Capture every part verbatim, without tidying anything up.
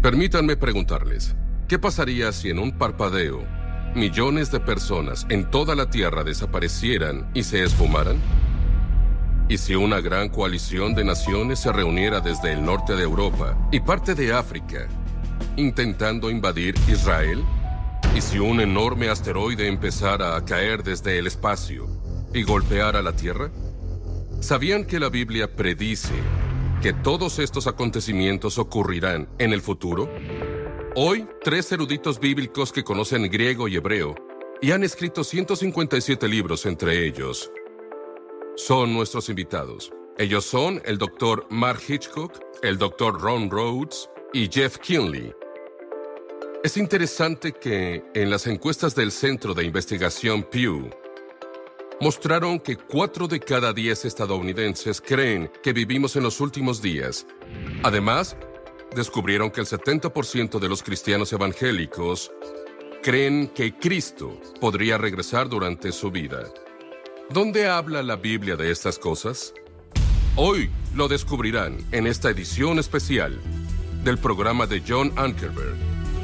Permítanme preguntarles, ¿qué pasaría si en un parpadeo millones de personas en toda la Tierra desaparecieran y se esfumaran? ¿Y si una gran coalición de naciones se reuniera desde el norte de Europa y parte de África, intentando invadir Israel? ¿Y si un enorme asteroide empezara a caer desde el espacio y golpeara la Tierra? ¿Sabían que la Biblia predice que todos estos acontecimientos ocurrirán en el futuro? Hoy, tres eruditos bíblicos que conocen griego y hebreo y han escrito ciento cincuenta y siete libros entre ellos son nuestros invitados. Ellos son el doctor Mark Hitchcock, el doctor Ron Rhodes y Jeff Kinley. Es interesante que en las encuestas del Centro de Investigación Pew mostraron que cuatro de cada diez estadounidenses creen que vivimos en los últimos días. Además, descubrieron que el setenta por ciento de los cristianos evangélicos creen que Cristo podría regresar durante su vida. ¿Dónde habla la Biblia de estas cosas? Hoy lo descubrirán en esta edición especial del programa de John Ankerberg.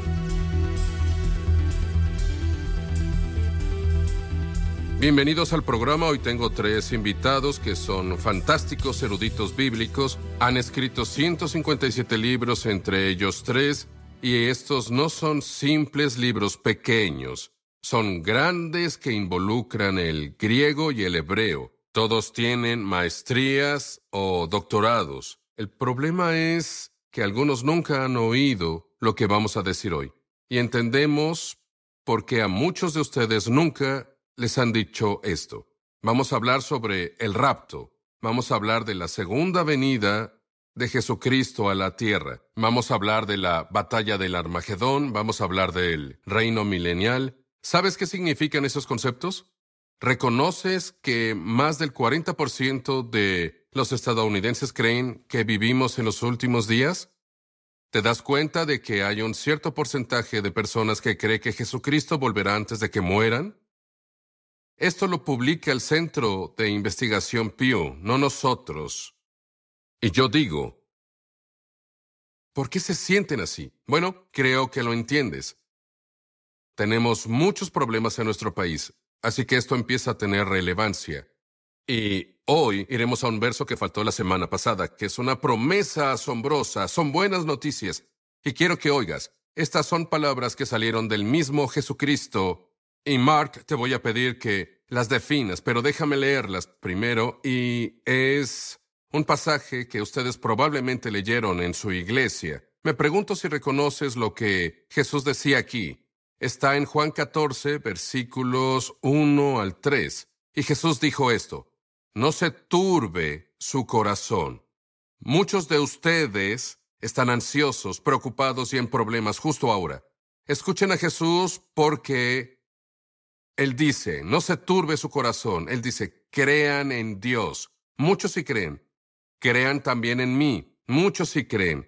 Bienvenidos al programa. Hoy tengo tres invitados que son fantásticos eruditos bíblicos. Han escrito ciento cincuenta y siete libros, entre ellos tres, y estos no son simples libros pequeños. Son grandes que involucran el griego y el hebreo. Todos tienen maestrías o doctorados. El problema es que algunos nunca han oído lo que vamos a decir hoy. Y entendemos por qué a muchos de ustedes nunca les han dicho esto. Vamos a hablar sobre el rapto. Vamos a hablar de la segunda venida de Jesucristo a la tierra. Vamos a hablar de la batalla del Armagedón. Vamos a hablar del reino milenial. ¿Sabes qué significan esos conceptos? ¿Reconoces que más del cuarenta por ciento de los estadounidenses creen que vivimos en los últimos días? ¿Te das cuenta de que hay un cierto porcentaje de personas que cree que Jesucristo volverá antes de que mueran? Esto lo publica el Centro de Investigación Pew, no nosotros. Y yo digo, ¿por qué se sienten así? Bueno, creo que lo entiendes. Tenemos muchos problemas en nuestro país, así que esto empieza a tener relevancia. Y hoy iremos a un verso que faltó la semana pasada, que es una promesa asombrosa. Son buenas noticias. Y quiero que oigas, estas son palabras que salieron del mismo Jesucristo. Y Mark, te voy a pedir que las definas, pero déjame leerlas primero. Y es un pasaje que ustedes probablemente leyeron en su iglesia. Me pregunto si reconoces lo que Jesús decía aquí. Está en Juan catorce, versículos uno al tres. Y Jesús dijo esto: no se turbe su corazón. Muchos de ustedes están ansiosos, preocupados y en problemas justo ahora. Escuchen a Jesús porque Él dice, no se turbe su corazón. Él dice, crean en Dios. Muchos sí creen. Crean también en mí. Muchos sí creen.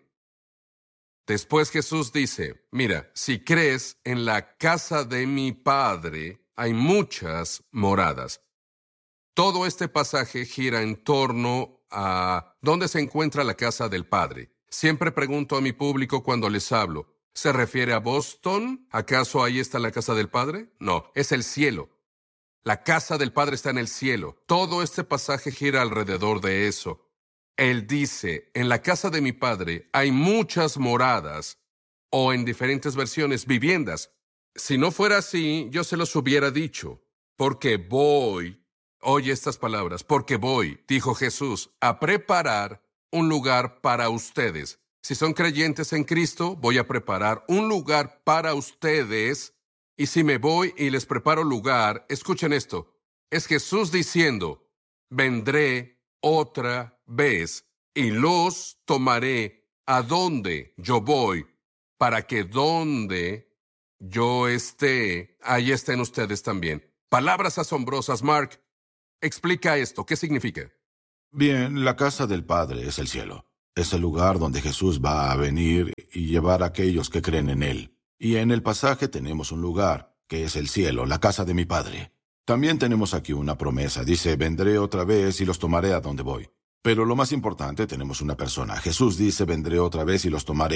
Después Jesús dice, mira, si crees, en la casa de mi Padre hay muchas moradas. Todo este pasaje gira en torno a dónde se encuentra la casa del Padre. Siempre pregunto a mi público cuando les hablo, ¿se refiere a Boston? ¿Acaso ahí está la casa del Padre? No, es el cielo. La casa del Padre está en el cielo. Todo este pasaje gira alrededor de eso. Él dice, en la casa de mi Padre hay muchas moradas, o en diferentes versiones, viviendas. Si no fuera así, yo se los hubiera dicho, porque voy, oye estas palabras, porque voy, dijo Jesús, a preparar un lugar para ustedes. Si son creyentes en Cristo, voy a preparar un lugar para ustedes, y si me voy y les preparo lugar, escuchen esto, es Jesús diciendo, vendré otra vez y los tomaré a donde yo voy, para que donde yo esté, ahí estén ustedes también. Palabras asombrosas. Mark, explica esto. ¿Qué significa? Bien, la casa del Padre es el cielo. Es el lugar donde Jesús va a venir y llevar a aquellos que creen en Él. Y en el pasaje tenemos un lugar, que es el cielo, la casa de mi Padre. También tenemos aquí una promesa. Dice, vendré otra vez y los tomaré a donde voy. Pero lo más importante, tenemos una persona. Jesús dice, vendré otra vez y los tomaré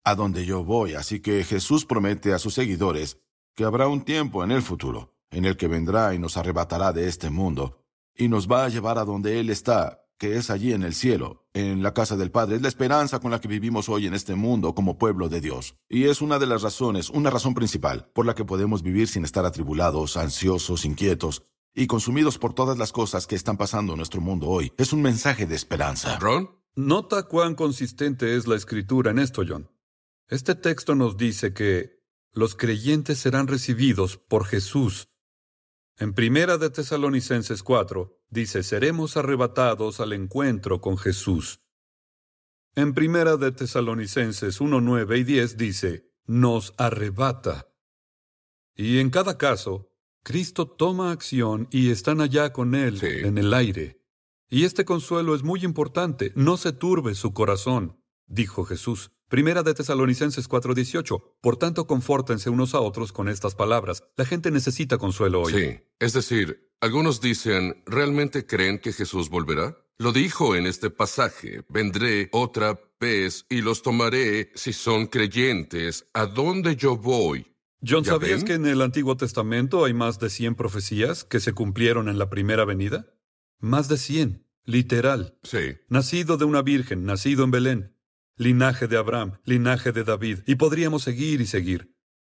a donde yo voy. Así que Jesús promete a sus seguidores que habrá un tiempo en el futuro en el que vendrá y nos arrebatará de este mundo y nos va a llevar a donde Él está, que es allí en el cielo, en la casa del Padre. Es la esperanza con la que vivimos hoy en este mundo como pueblo de Dios. Y es una de las razones, una razón principal, por la que podemos vivir sin estar atribulados, ansiosos, inquietos y consumidos por todas las cosas que están pasando en nuestro mundo hoy. Es un mensaje de esperanza. ¿Ron? Nota cuán consistente es la Escritura en esto, John. Este texto nos dice que los creyentes serán recibidos por Jesús. En Primera de Tesalonicenses cuatro, dice, seremos arrebatados al encuentro con Jesús. En Primera de Tesalonicenses uno, nueve y diez dice, nos arrebata. Y en cada caso, Cristo toma acción y están allá con Él, Sí. en el aire. Y este consuelo es muy importante. No se turbe su corazón, dijo Jesús. Primera de Tesalonicenses cuatro dieciocho. Por tanto, confórtense unos a otros con estas palabras. La gente necesita consuelo hoy. Sí. Es decir, algunos dicen, ¿realmente creen que Jesús volverá? Lo dijo en este pasaje, vendré otra vez y los tomaré si son creyentes. ¿A dónde yo voy? John, ¿Ya ¿sabías ven? que en el Antiguo Testamento hay más de cien profecías que se cumplieron en la primera venida? Más de cien, literal. Sí. Nacido de una virgen, nacido en Belén. Linaje de Abraham, linaje de David. Y podríamos seguir y seguir.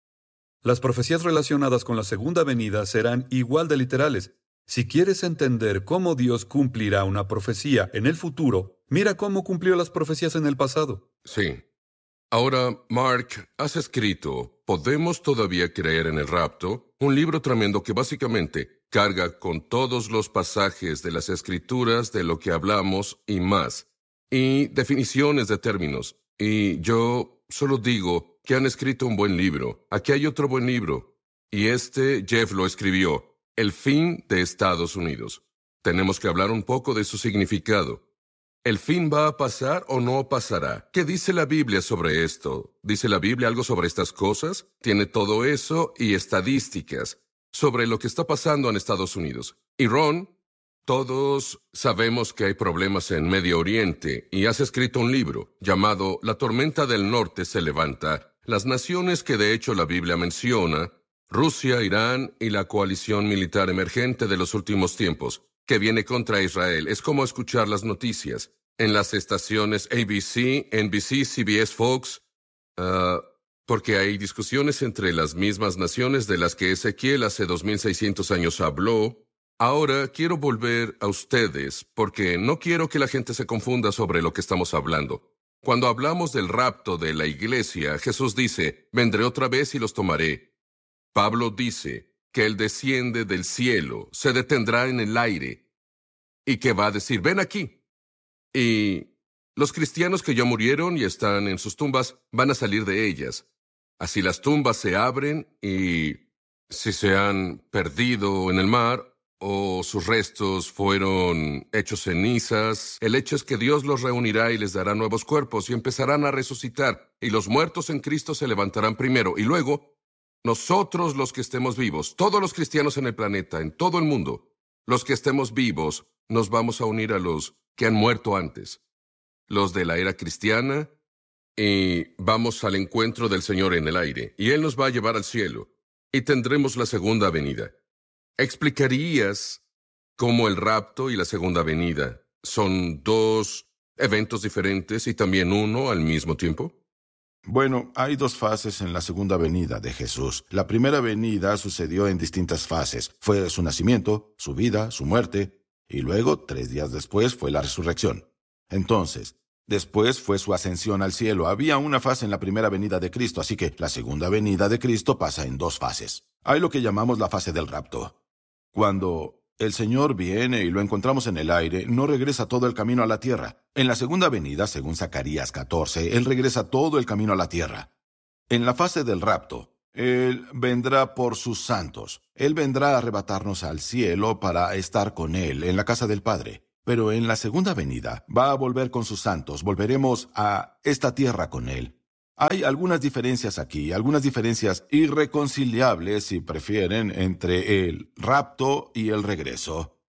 Las profecías relacionadas con la segunda venida serán igual de literales. Si quieres entender cómo Dios cumplirá una profecía en el futuro, mira cómo cumplió las profecías en el pasado. Sí. Ahora, Mark, has escrito ¿Podemos todavía creer en el rapto? Un libro tremendo que básicamente carga con todos los pasajes de las Escrituras de lo que hablamos y más, y definiciones de términos. Y yo solo digo que han escrito un buen libro. Aquí hay otro buen libro. Y este Jeff lo escribió, El fin de Estados Unidos. Tenemos que hablar un poco de su significado. ¿El fin va a pasar o no pasará? ¿Qué dice la Biblia sobre esto? ¿Dice la Biblia algo sobre estas cosas? Tiene todo eso y estadísticas sobre lo que está pasando en Estados Unidos. Y Ron, todos sabemos que hay problemas en Medio Oriente y has escrito un libro llamado La tormenta del norte se levanta. Las naciones que de hecho la Biblia menciona, Rusia, Irán y la coalición militar emergente de los últimos tiempos, que viene contra Israel. Es como escuchar las noticias en las estaciones A B C, N B C, C B S, Fox, uh, porque hay discusiones entre las mismas naciones de las que Ezequiel hace dos mil seiscientos años habló. Ahora quiero volver a ustedes, porque no quiero que la gente se confunda sobre lo que estamos hablando. Cuando hablamos del rapto de la iglesia, Jesús dice, vendré otra vez y los tomaré. Pablo dice que Él desciende del cielo, se detendrá en el aire, y que va a decir, ven aquí. Y los cristianos que ya murieron y están en sus tumbas van a salir de ellas. Así las tumbas se abren y si se han perdido en el mar o sus restos fueron hechos cenizas, el hecho es que Dios los reunirá y les dará nuevos cuerpos y empezarán a resucitar, y los muertos en Cristo se levantarán primero, y luego nosotros los que estemos vivos, todos los cristianos en el planeta, en todo el mundo, los que estemos vivos, nos vamos a unir a los que han muerto antes, los de la era cristiana, y vamos al encuentro del Señor en el aire, y Él nos va a llevar al cielo, y tendremos la segunda venida. ¿Explicarías cómo el rapto y la segunda venida son dos eventos diferentes y también uno al mismo tiempo? Bueno, hay dos fases en la segunda venida de Jesús. La primera venida sucedió en distintas fases. Fue su nacimiento, su vida, su muerte, y luego, tres días después, fue la resurrección. Entonces, después fue su ascensión al cielo. Había una fase en la primera venida de Cristo, así que la segunda venida de Cristo pasa en dos fases. Hay lo que llamamos la fase del rapto. Cuando el Señor viene y lo encontramos en el aire, no regresa todo el camino a la tierra. En la segunda venida, según Zacarías catorce, Él regresa todo el camino a la tierra. En la fase del rapto, Él vendrá por sus santos. Él vendrá a arrebatarnos al cielo para estar con Él en la casa del Padre. Pero en la segunda venida, va a volver con sus santos. Volveremos a esta tierra con Él. Hay algunas diferencias aquí, algunas diferencias irreconciliables, si prefieren, entre el rapto y el regreso.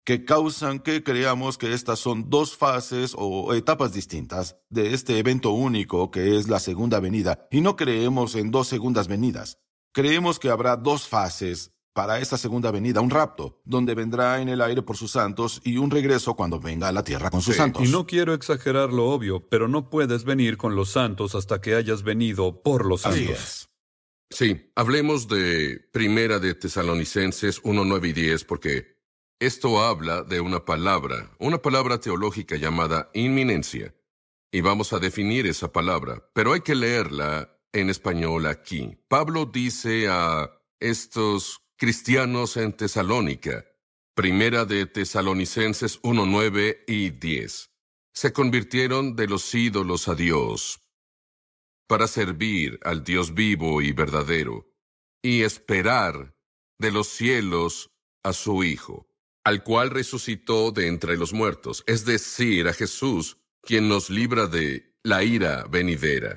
que causan que creamos que estas son dos fases o etapas distintas de este evento único que es la segunda venida, y no creemos en dos segundas venidas. Creemos que habrá dos fases para esta segunda venida, un rapto, donde vendrá en el aire por sus santos, y un regreso cuando venga a la tierra con sus Sí, santos. Y no quiero exagerar lo obvio, pero no puedes venir con los santos hasta que hayas venido por los Así santos. es. Sí, hablemos de Primera de Tesalonicenses uno, nueve y diez, porque esto habla de una palabra, una palabra teológica llamada inminencia. Y vamos a definir esa palabra, pero hay que leerla en español aquí. Pablo dice a estos cristianos en Tesalónica, Primera de Tesalonicenses uno, nueve y diez. Se convirtieron de los ídolos a Dios para servir al Dios vivo y verdadero y esperar de los cielos a su Hijo, al cual resucitó de entre los muertos, es decir, a Jesús, quien nos libra de la ira venidera.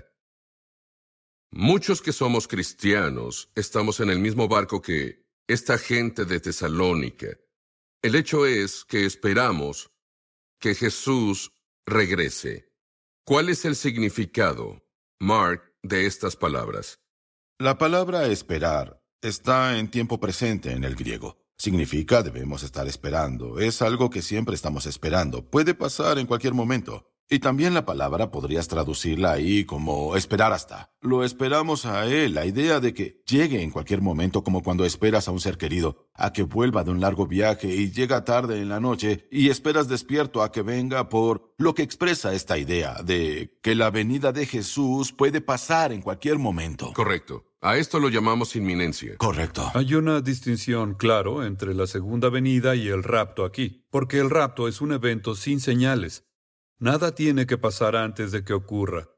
Muchos que somos cristianos estamos en el mismo barco que esta gente de Tesalónica. El hecho es que esperamos que Jesús regrese. ¿Cuál es el significado, Mark, de estas palabras? La palabra esperar está en tiempo presente en el griego. Significa debemos estar esperando. Es algo que siempre estamos esperando. Puede pasar en cualquier momento. Y también la palabra podrías traducirla ahí como esperar hasta. Lo esperamos a Él, la idea de que llegue en cualquier momento, como cuando esperas a un ser querido, a que vuelva de un largo viaje y llega tarde en la noche y esperas despierto a que venga, por lo que expresa esta idea de que la venida de Jesús puede pasar en cualquier momento. Correcto. A esto lo llamamos inminencia. Correcto. Hay una distinción, claro, entre la segunda venida y el rapto aquí, porque el rapto es un evento sin señales. Nada tiene que pasar antes de que ocurra.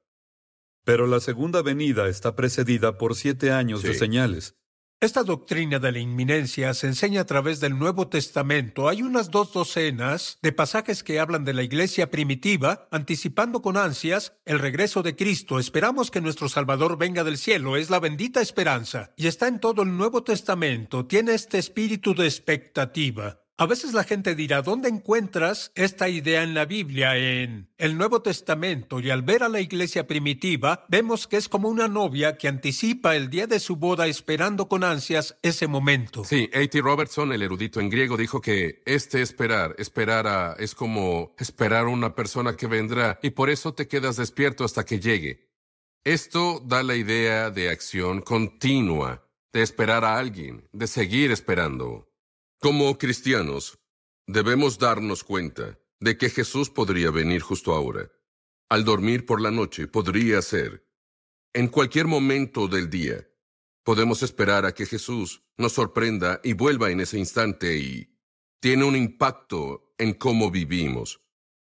Pero la segunda venida está precedida por siete años Sí. de señales. Esta doctrina de la inminencia se enseña a través del Nuevo Testamento. Hay unas dos docenas de pasajes que hablan de la iglesia primitiva, anticipando con ansias el regreso de Cristo. Esperamos que nuestro Salvador venga del cielo. Es la bendita esperanza. Y está en todo el Nuevo Testamento. Tiene este espíritu de expectativa. A veces la gente dirá, ¿dónde encuentras esta idea en la Biblia? En el Nuevo Testamento. Y al ver a la iglesia primitiva, vemos que es como una novia que anticipa el día de su boda esperando con ansias ese momento. Sí, A T Robertson, el erudito en griego, dijo que este esperar, esperar a, es como esperar a una persona que vendrá, y por eso te quedas despierto hasta que llegue. Esto da la idea de acción continua, de esperar a alguien, de seguir esperando. Como cristianos, debemos darnos cuenta de que Jesús podría venir justo ahora. Al dormir por la noche podría ser. En cualquier momento del día, podemos esperar a que Jesús nos sorprenda y vuelva en ese instante, y tiene un impacto en cómo vivimos.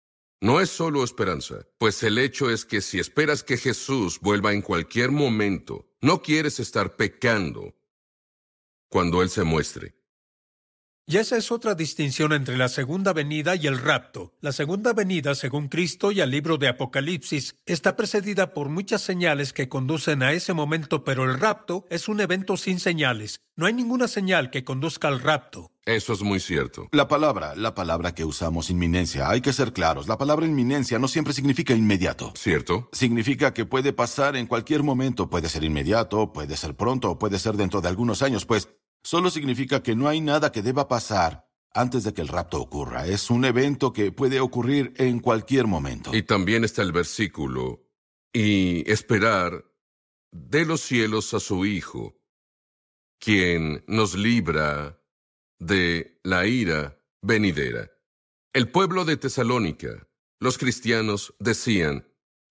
No es solo esperanza, pues el hecho es que si esperas que Jesús vuelva en cualquier momento, no quieres estar pecando cuando Él se muestre. Y esa es otra distinción entre la segunda venida y el rapto. La segunda venida, según Cristo y al libro de Apocalipsis, está precedida por muchas señales que conducen a ese momento, pero el rapto es un evento sin señales. No hay ninguna señal que conduzca al rapto. Eso es muy cierto. La palabra, la palabra que usamos, inminencia, hay que ser claros. La palabra inminencia no siempre significa inmediato. ¿Cierto? Significa que puede pasar en cualquier momento. Puede ser inmediato, puede ser pronto, o puede ser dentro de algunos años, pues solo significa que no hay nada que deba pasar antes de que el rapto ocurra. Es un evento que puede ocurrir en cualquier momento. Y también está el versículo, y esperar de los cielos a su Hijo, quien nos libra de la ira venidera. El pueblo de Tesalónica, los cristianos, decían,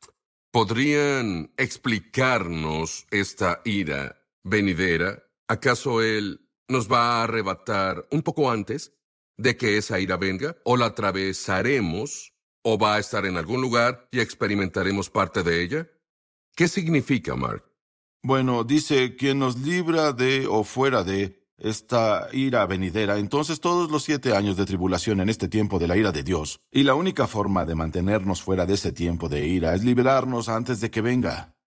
¿podrían explicarnos esta ira venidera? ¿Acaso Él nos va a arrebatar un poco antes de que esa ira venga? ¿O la atravesaremos? ¿O va a estar en algún lugar y experimentaremos parte de ella? ¿Qué significa, Mark? Bueno, dice, quien nos libra de o fuera de esta ira venidera, entonces todos los siete años de tribulación en este tiempo de la ira de Dios. Y la única forma de mantenernos fuera de ese tiempo de ira es liberarnos antes de que venga.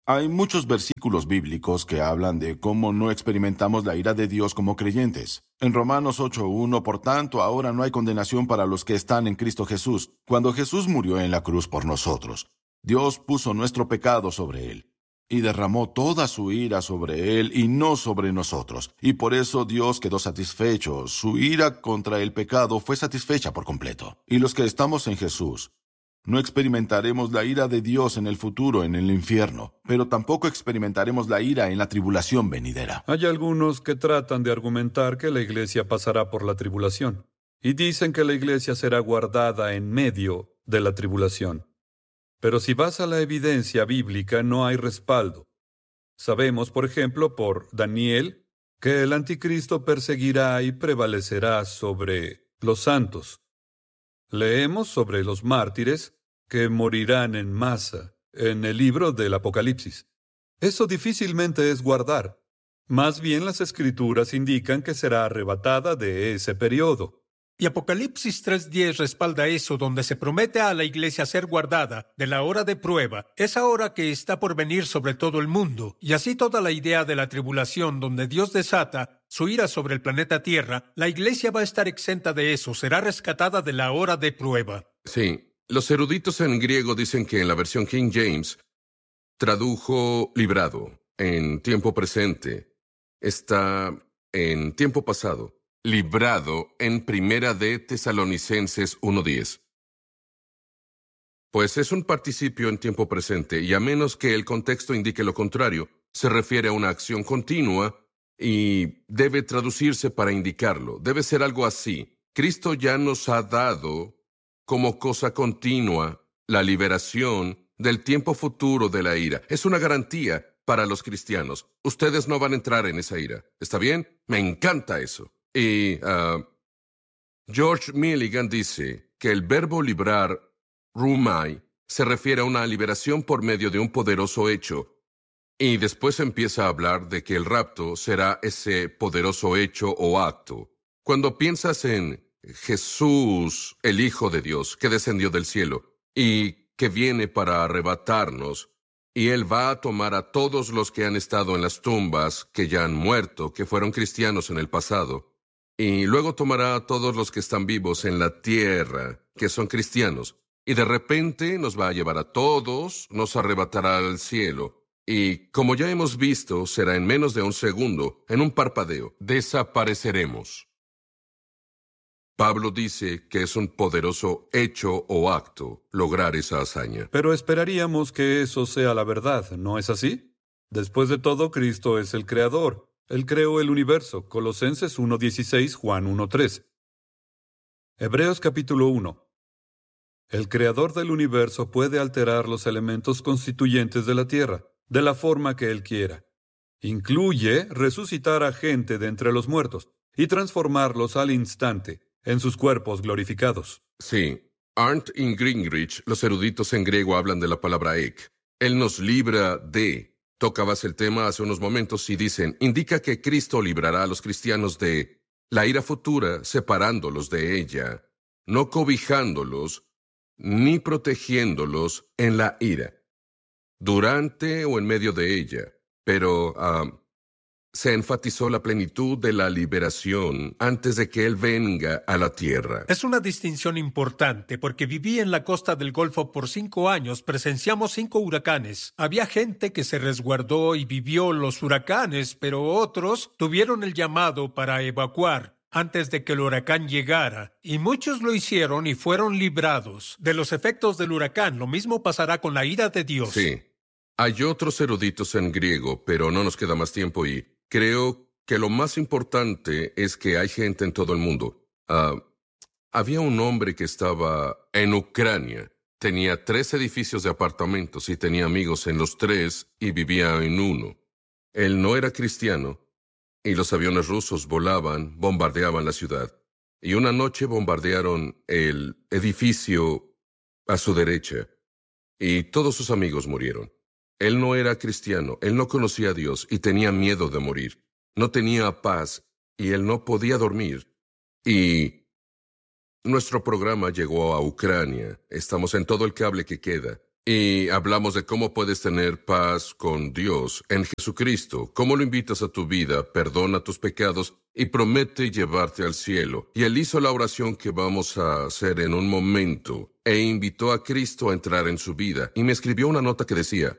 Hay muchos versículos bíblicos que hablan de cómo no experimentamos la ira de Dios como creyentes. En Romanos ocho uno, por tanto, ahora no hay condenación para los que están en Cristo Jesús. Cuando Jesús murió en la cruz por nosotros, Dios puso nuestro pecado sobre él y derramó toda su ira sobre él y no sobre nosotros. Y por eso Dios quedó satisfecho. Su ira contra el pecado fue satisfecha por completo. Y los que estamos en Jesús, no experimentaremos la ira de Dios en el futuro, en el infierno, pero tampoco experimentaremos la ira en la tribulación venidera. Hay algunos que tratan de argumentar que la iglesia pasará por la tribulación, y dicen que la iglesia será guardada en medio de la tribulación. Pero si vas a la evidencia bíblica, no hay respaldo. Sabemos, por ejemplo, por Daniel, que el anticristo perseguirá y prevalecerá sobre los santos. Leemos sobre los mártires que morirán en masa en el libro del Apocalipsis. Eso difícilmente es guardar. Más bien las Escrituras indican que será arrebatada de ese periodo. Y Apocalipsis tres diez respalda eso, donde se promete a la iglesia ser guardada de la hora de prueba, esa hora que está por venir sobre todo el mundo. Y así toda la idea de la tribulación, donde Dios desata su ira sobre el planeta Tierra, la iglesia va a estar exenta de eso, será rescatada de la hora de prueba. Sí, los eruditos en griego dicen que en la versión King James tradujo librado en tiempo presente. Está en tiempo pasado. Librado en Primera de Tesalonicenses uno diez. Pues es un participio en tiempo presente, y a menos que el contexto indique lo contrario, se refiere a una acción continua y debe traducirse para indicarlo. Debe ser algo así. Cristo ya nos ha dado como cosa continua la liberación del tiempo futuro de la ira. Es una garantía para los cristianos. Ustedes no van a entrar en esa ira. ¿Está bien? Me encanta eso. Y uh, George Milligan dice que el verbo librar, rumai, se refiere a una liberación por medio de un poderoso hecho. Y después empieza a hablar de que el rapto será ese poderoso hecho o acto. Cuando piensas en Jesús, el Hijo de Dios, que descendió del cielo y que viene para arrebatarnos, y Él va a tomar a todos los que han estado en las tumbas, que ya han muerto, que fueron cristianos en el pasado, y luego tomará a todos los que están vivos en la tierra, que son cristianos, y de repente nos va a llevar a todos, nos arrebatará al cielo, y como ya hemos visto, será en menos de un segundo, en un parpadeo, desapareceremos. Pablo dice que es un poderoso hecho o acto lograr esa hazaña. Pero esperaríamos que eso sea la verdad, ¿no es así? Después de todo, Cristo es el Creador. Él creó el universo. Colosenses uno dieciséis, Juan uno tres. Hebreos capítulo uno. El Creador del universo puede alterar los elementos constituyentes de la tierra, de la forma que Él quiera. Incluye resucitar a gente de entre los muertos y transformarlos al instante en sus cuerpos glorificados. Sí. Arndt y Gingrich, los eruditos en griego, hablan de la palabra ek. Él nos libra de... Tocabas el tema hace unos momentos y dicen, indica que Cristo librará a los cristianos de la ira futura, separándolos de ella, no cobijándolos, ni protegiéndolos en la ira, durante o en medio de ella. Pero uh, se enfatizó la plenitud de la liberación antes de que Él venga a la tierra. Es una distinción importante porque viví en la costa del Golfo por cinco años, presenciamos cinco huracanes. Había gente que se resguardó y vivió los huracanes, pero otros tuvieron el llamado para evacuar antes de que el huracán llegara, y muchos lo hicieron y fueron librados de los efectos del huracán. Lo mismo pasará con la ira de Dios. Sí. Hay otros eruditos en griego, pero no nos queda más tiempo y creo que lo más importante es que hay gente en todo el mundo. Uh, había un hombre que estaba en Ucrania. Tenía tres edificios de apartamentos y tenía amigos en los tres y vivía en uno. Él no era cristiano y los aviones rusos volaban, bombardeaban la ciudad. Y una noche bombardearon el edificio a su derecha y todos sus amigos murieron. Él no era cristiano, él no conocía a Dios y tenía miedo de morir. No tenía paz y él no podía dormir. Y nuestro programa llegó a Ucrania. Estamos en todo el cable que queda. Y hablamos de cómo puedes tener paz con Dios en Jesucristo, cómo lo invitas a tu vida, perdona tus pecados y promete llevarte al cielo. Y él hizo la oración que vamos a hacer en un momento e invitó a Cristo a entrar en su vida. Y me escribió una nota que decía: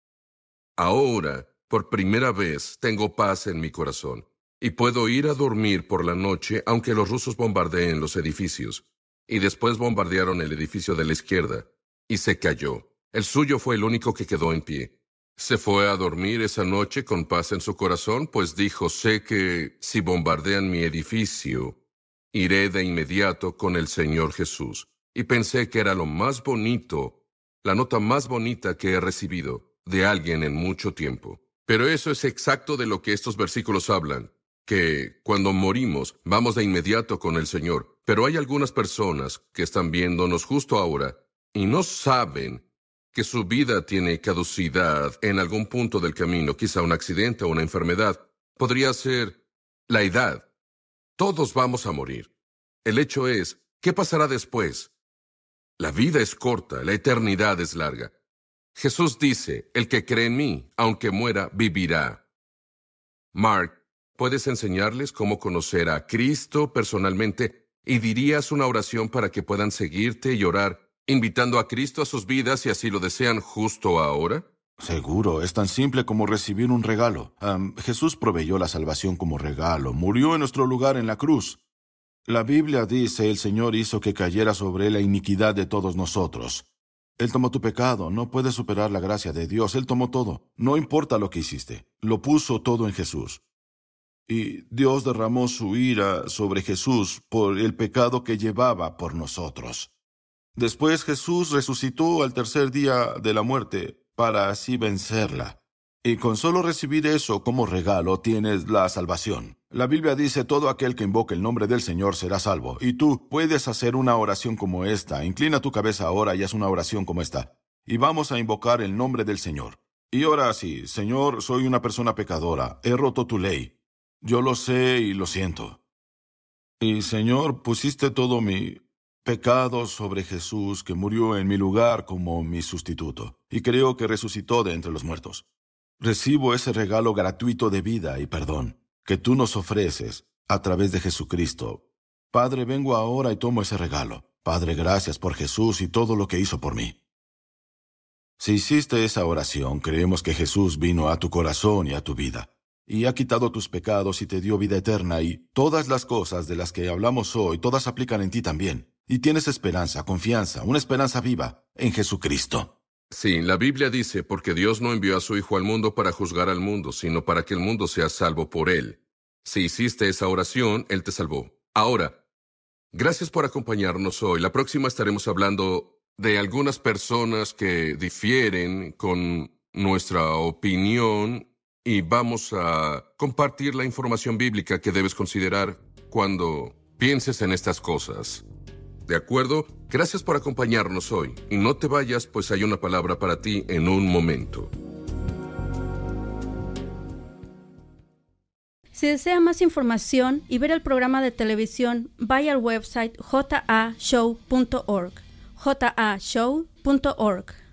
ahora, por primera vez, tengo paz en mi corazón y puedo ir a dormir por la noche aunque los rusos bombardeen los edificios. Y después bombardearon el edificio de la izquierda y se cayó. El suyo fue el único que quedó en pie. Se fue a dormir esa noche con paz en su corazón, pues dijo: sé que si bombardean mi edificio, iré de inmediato con el Señor Jesús. Y pensé que era lo más bonito, la nota más bonita que he recibido de alguien en mucho tiempo. Pero eso es exacto de lo que estos versículos hablan, que cuando morimos vamos de inmediato con el Señor. Pero hay algunas personas que están viéndonos justo ahora y no saben que su vida tiene caducidad en algún punto del camino, quizá un accidente o una enfermedad. Podría ser la edad. Todos vamos a morir. El hecho es, ¿qué pasará después? La vida es corta, la eternidad es larga. Jesús dice: el que cree en mí, aunque muera, vivirá. Mark, ¿puedes enseñarles cómo conocer a Cristo personalmente? ¿Y dirías una oración para que puedan seguirte y orar, invitando a Cristo a sus vidas si así lo desean justo ahora? Seguro, es tan simple como recibir un regalo. Um, Jesús proveyó la salvación como regalo, murió en nuestro lugar en la cruz. La Biblia dice: el Señor hizo que cayera sobre él la iniquidad de todos nosotros. Él tomó tu pecado, no puedes superar la gracia de Dios, Él tomó todo. No importa lo que hiciste, lo puso todo en Jesús. Y Dios derramó su ira sobre Jesús por el pecado que llevaba por nosotros. Después Jesús resucitó al tercer día de la muerte para así vencerla. Y con solo recibir eso como regalo tienes la salvación. La Biblia dice: todo aquel que invoque el nombre del Señor será salvo. Y tú puedes hacer una oración como esta. Inclina tu cabeza ahora y haz una oración como esta. Y vamos a invocar el nombre del Señor. Y ora así: Señor, soy una persona pecadora. He roto tu ley. Yo lo sé y lo siento. Y Señor, pusiste todo mi pecado sobre Jesús, que murió en mi lugar como mi sustituto. Y creo que resucitó de entre los muertos. Recibo ese regalo gratuito de vida y perdón que tú nos ofreces a través de Jesucristo. Padre, vengo ahora y tomo ese regalo. Padre, gracias por Jesús y todo lo que hizo por mí. Si hiciste esa oración, creemos que Jesús vino a tu corazón y a tu vida, y ha quitado tus pecados y te dio vida eterna, y todas las cosas de las que hablamos hoy, todas aplican en ti también. Y tienes esperanza, confianza, una esperanza viva en Jesucristo. Sí, la Biblia dice: porque Dios no envió a su Hijo al mundo para juzgar al mundo, sino para que el mundo sea salvo por él. Si hiciste esa oración, Él te salvó. Ahora, gracias por acompañarnos hoy. La próxima estaremos hablando de algunas personas que difieren con nuestra opinión y vamos a compartir la información bíblica que debes considerar cuando pienses en estas cosas. ¿De acuerdo? Gracias por acompañarnos hoy. Y no te vayas, pues hay una palabra para ti en un momento. Si desea más información y ver el programa de televisión, vaya al website j a show punto org. j a show punto org.